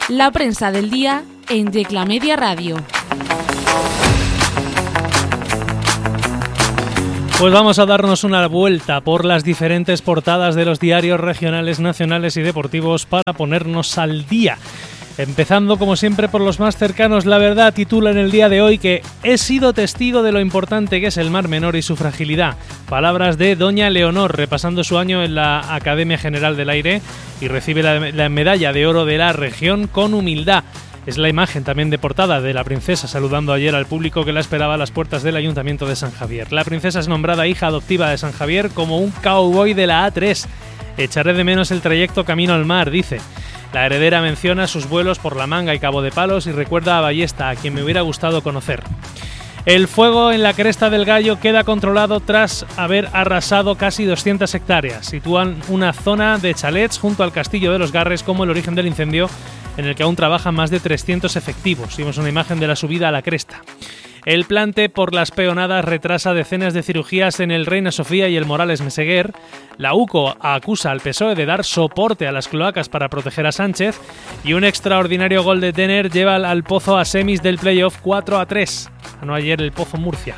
La prensa del día en Yecla Media Radio. Pues vamos a darnos una vuelta por las diferentes portadas de los diarios regionales, nacionales y deportivos para ponernos al día. Empezando, como siempre, por los más cercanos. La Verdad titula en el día de hoy que he sido testigo de lo importante que es el Mar Menor y su fragilidad. Palabras de doña Leonor, repasando su año en la Academia General del Aire, y recibe la medalla de oro de la región con humildad. Es la imagen también de portada de la princesa saludando ayer al público que la esperaba a las puertas del Ayuntamiento de San Javier. La princesa es nombrada hija adoptiva de San Javier como un cowboy de la A3. Echaré de menos el trayecto camino al mar, dice. La heredera menciona sus vuelos por La Manga y Cabo de Palos y recuerda a Ballesta, a quien me hubiera gustado conocer. El fuego en la Cresta del Gallo queda controlado tras haber arrasado casi 200 hectáreas. Sitúan una zona de chalets junto al Castillo de los Garres como el origen del incendio, en el que aún trabajan más de 300 efectivos. Vimos una imagen de la subida a la cresta. El plante por las peonadas retrasa decenas de cirugías en el Reina Sofía y el Morales Meseguer. La UCO acusa al PSOE de dar soporte a las cloacas para proteger a Sánchez. Y un extraordinario gol de Denner lleva al Pozo a semis del playoff 4-3. Ganó ayer el Pozo Murcia.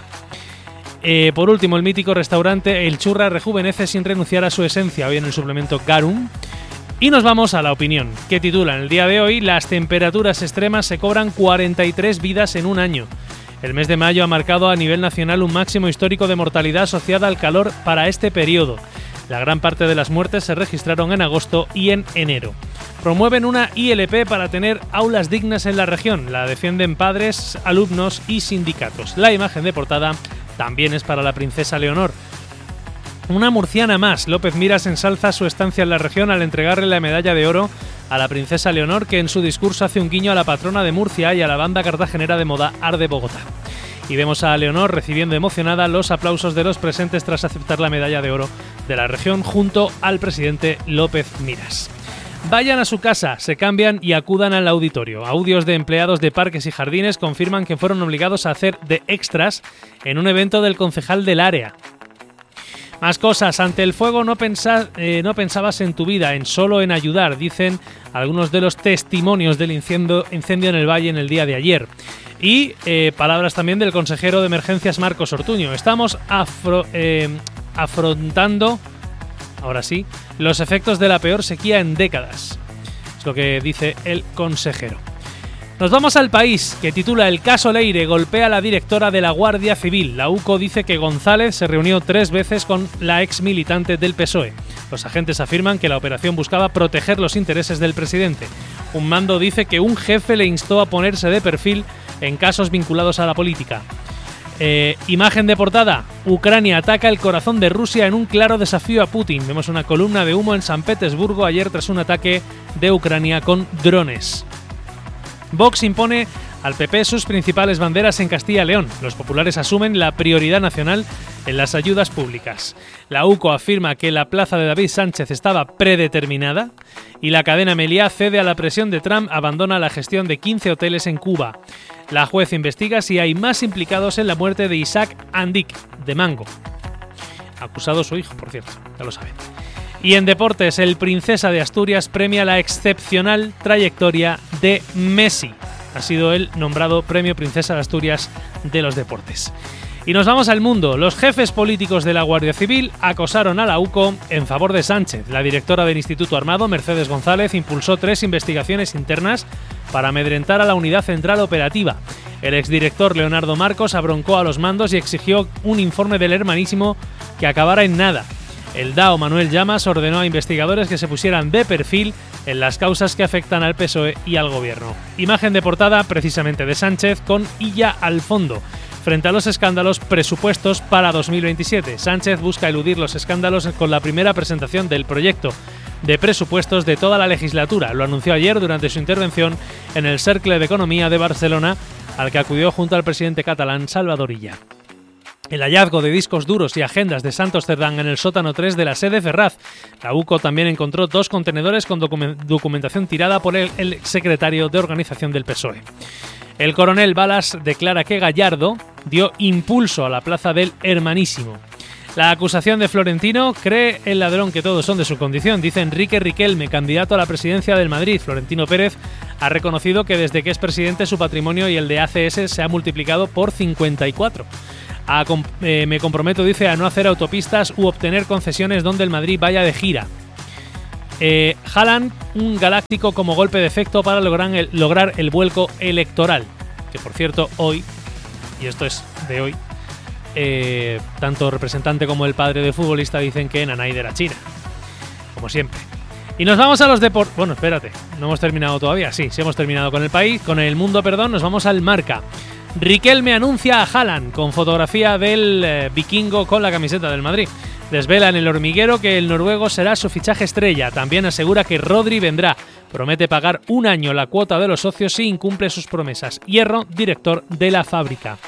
Por último, el mítico restaurante El Churra rejuvenece sin renunciar a su esencia, hoy en el suplemento Garum. Y nos vamos a La Opinión, que titula en el día de hoy: las temperaturas extremas se cobran 43 vidas en un año. El mes de mayo ha marcado a nivel nacional un máximo histórico de mortalidad asociada al calor para este periodo. La gran parte de las muertes se registraron en agosto y en enero. Promueven una ILP para tener aulas dignas en la región. La defienden padres, alumnos y sindicatos. La imagen de portada también es para la princesa Leonor. Una murciana más. López Miras ensalza su estancia en la región al entregarle la medalla de oro a la princesa Leonor, que en su discurso hace un guiño a la patrona de Murcia y a la banda cartagenera de moda Art de Bogotá. Y vemos a Leonor recibiendo emocionada los aplausos de los presentes tras aceptar la medalla de oro de la región junto al presidente López Miras. Vayan a su casa, se cambian y acudan al auditorio. Audios de empleados de parques y jardines confirman que fueron obligados a hacer de extras en un evento del concejal del área. Más cosas. Ante el fuego no pensabas en tu vida, solo en ayudar, dicen algunos de los testimonios del incendio en el Valle en el día de ayer. Y palabras también del consejero de emergencias Marcos Ortuño. Estamos afrontando, ahora sí, los efectos de la peor sequía en décadas. Es lo que dice el consejero. Nos vamos al País, que titula El caso Leire golpea a la directora de la Guardia Civil. La UCO dice que González se reunió 3 veces con la ex militante del PSOE. Los agentes afirman que la operación buscaba proteger los intereses del presidente. Un mando dice que un jefe le instó a ponerse de perfil en casos vinculados a la política. Imagen de portada. Ucrania ataca el corazón de Rusia en un claro desafío a Putin. Vemos una columna de humo en San Petersburgo ayer tras un ataque de Ucrania con drones. Vox impone al PP sus principales banderas en Castilla y León. Los populares asumen la prioridad nacional en las ayudas públicas. La UCO afirma que la plaza de David Sánchez estaba predeterminada y la cadena Meliá cede a la presión de Trump, abandona la gestión de 15 hoteles en Cuba. La juez investiga si hay más implicados en la muerte de Isaac Andic, de Mango. Acusado su hijo, por cierto, ya lo saben. Y en deportes, el Princesa de Asturias premia la excepcional trayectoria de Messi. Ha sido él nombrado Premio Princesa de Asturias de los deportes. Y nos vamos al mundo. Los jefes políticos de la Guardia Civil acosaron a la UCO en favor de Sánchez. La directora del Instituto Armado, Mercedes González, impulsó 3 investigaciones internas para amedrentar a la Unidad Central Operativa. El exdirector Leonardo Marcos abroncó a los mandos y exigió un informe del Hermanísimo que acabara en nada. El DAO Manuel Llamas ordenó a investigadores que se pusieran de perfil en las causas que afectan al PSOE y al gobierno. Imagen de portada precisamente de Sánchez con Illa al fondo. Frente a los escándalos, presupuestos para 2027. Sánchez busca eludir los escándalos con la primera presentación del proyecto de presupuestos de toda la legislatura. Lo anunció ayer durante su intervención en el Cercle de Economía de Barcelona, al que acudió junto al presidente catalán Salvador Illa. El hallazgo de discos duros y agendas de Santos Cerdán en el sótano 3 de la sede Ferraz. La UCO también encontró 2 contenedores con documentación tirada por el secretario de organización del PSOE. El coronel Balas declara que Gallardo dio impulso a la plaza del Hermanísimo. La acusación de Florentino: cree el ladrón que todos son de su condición, dice Enrique Riquelme, candidato a la presidencia del Madrid. Florentino Pérez ha reconocido que desde que es presidente su patrimonio y el de ACS se ha multiplicado por 54. Me comprometo, dice, a no hacer autopistas u obtener concesiones donde el Madrid vaya de gira. Haaland, un galáctico como golpe de efecto para lograr el vuelco electoral. Que por cierto, hoy, y esto es de hoy, tanto representante como el padre del futbolista dicen que Nanay de la China. Como siempre. Y nos vamos a los deportes. Bueno, espérate, no hemos terminado todavía. Sí hemos terminado con el mundo, nos vamos al Marca. Riquelme anuncia a Haaland con fotografía del vikingo con la camiseta del Madrid. Desvela en El Hormiguero que el noruego será su fichaje estrella. También asegura que Rodri vendrá. Promete pagar un año la cuota de los socios si incumple sus promesas. Hierro, director de la fábrica.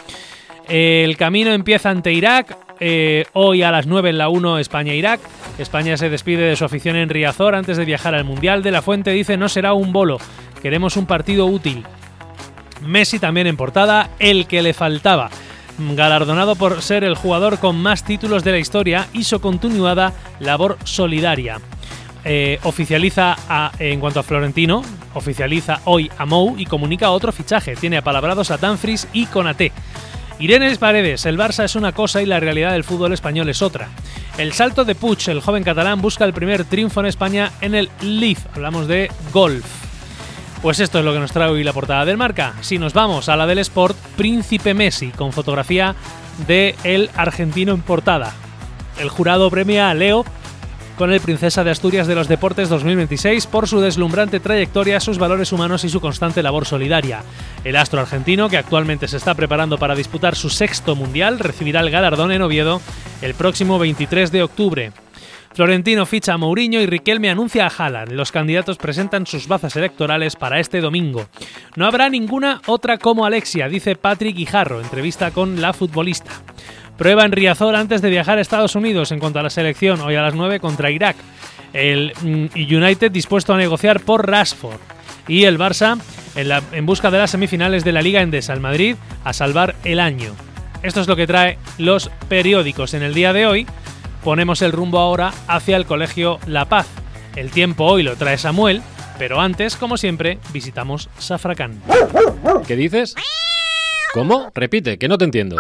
El camino empieza ante Irak. Hoy a las 9 en la 1 España-Irak. España se despide de su afición en Riazor antes de viajar al Mundial. De la Fuente dice: no será un bolo. Queremos un partido útil. Messi también en portada, el que le faltaba. Galardonado por ser el jugador con más títulos de la historia y su continuada labor solidaria. Oficializa en cuanto a Florentino, oficializa hoy a Mou y comunica otro fichaje. Tiene apalabrados a Dumfries y Konaté. Irene Paredes: el Barça es una cosa y la realidad del fútbol español es otra. El salto de Puig, el joven catalán, busca el primer triunfo en España en el Leaf. Hablamos de golf. Pues esto es lo que nos trae hoy la portada del Marca. Si nos vamos a la del Sport, Príncipe Messi, con fotografía de el argentino en portada. El jurado premia a Leo con el Princesa de Asturias de los Deportes 2026 por su deslumbrante trayectoria, sus valores humanos y su constante labor solidaria. El astro argentino, que actualmente se está preparando para disputar su 6º Mundial, recibirá el galardón en Oviedo el próximo 23 de octubre. Florentino ficha a Mourinho y Riquelme anuncia a Haaland. Los candidatos presentan sus bazas electorales para este domingo. No habrá ninguna otra como Alexia, dice Patrick Guijarro, entrevista con la futbolista. Prueba en Riazor antes de viajar a Estados Unidos en cuanto a la selección, hoy a las 9 contra Irak. El United dispuesto a negociar por Rashford. Y el Barça en busca de las semifinales de la Liga Endesa. El Madrid a salvar el año. Esto es lo que trae los periódicos en el día de hoy. Ponemos el rumbo ahora hacia el Colegio La Paz. El tiempo hoy lo trae Samuel, pero antes, como siempre, visitamos Safracán. ¿Qué dices? ¿Cómo? Repite, que no te entiendo.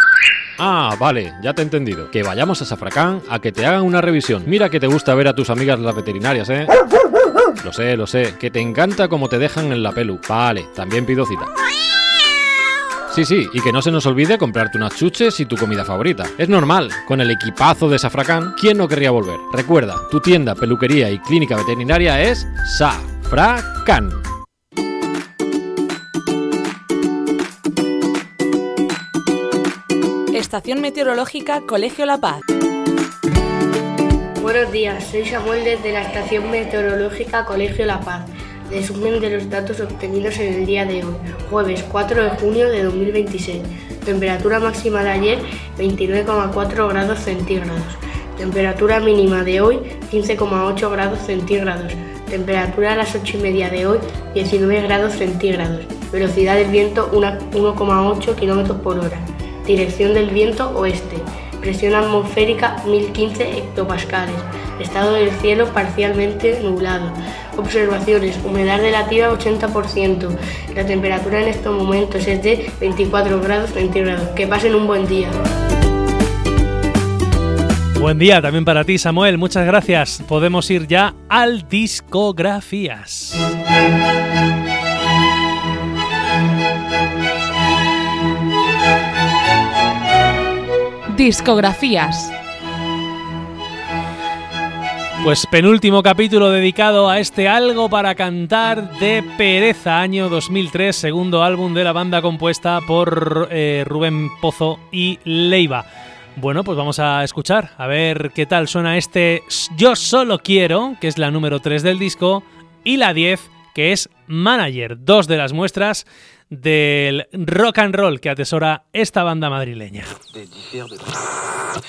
Ah, vale, ya te he entendido. Que vayamos a Safracán a que te hagan una revisión. Mira que te gusta ver a tus amigas las veterinarias, ¿eh? Lo sé, que te encanta cómo te dejan en la pelu. Vale, también pido cita. Sí, y que no se nos olvide comprarte unas chuches y tu comida favorita. Es normal, con el equipazo de Safracán, ¿quién no querría volver? Recuerda, tu tienda, peluquería y clínica veterinaria es Safracán. Estación Meteorológica Colegio La Paz. Buenos días, soy Samuel desde la Estación Meteorológica Colegio La Paz. Resumen de los datos obtenidos en el día de hoy, jueves 4 de junio de 2026. Temperatura máxima de ayer, 29,4 grados centígrados. Temperatura mínima de hoy, 15,8 grados centígrados. Temperatura a las 8:30 de hoy, 19 grados centígrados. Velocidad del viento, 1,8 km por hora. Dirección del viento oeste. Presión atmosférica 1015 hectopascales. Estado del cielo parcialmente nublado. Observaciones: humedad relativa 80%. La temperatura en estos momentos es de 24 grados centígrados. Que pasen un buen día. Buen día también para ti, Samuel. Muchas gracias. Podemos ir ya al Discografías. Discografías. Pues penúltimo capítulo dedicado a este Algo para cantar de Pereza, año 2003, segundo álbum de la banda compuesta por Rubén Pozo y Leiva. Bueno, pues vamos a escuchar, a ver qué tal suena este Yo Solo Quiero, que es la número 3 del disco, y la 10, que es Manager, dos de las muestras del rock and roll que atesora esta banda madrileña.